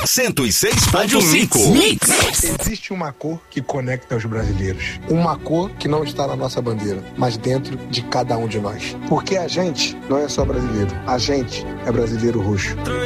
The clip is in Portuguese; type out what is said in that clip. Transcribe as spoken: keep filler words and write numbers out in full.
cento e seis ponto cinco. Existe uma cor que conecta os brasileiros. Uma cor que não está na nossa bandeira, mas dentro de cada um de nós. Porque a gente não é só brasileiro. A gente é brasileiro roxo.